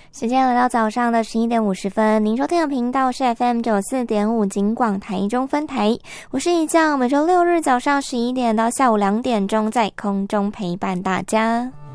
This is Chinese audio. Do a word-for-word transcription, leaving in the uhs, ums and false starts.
时间来到早上的十一点五十分，您收听的频道是 F M 九四点五警广台中分台，我是一将，每周六日早上十一点到下午两点钟在空中陪伴大家。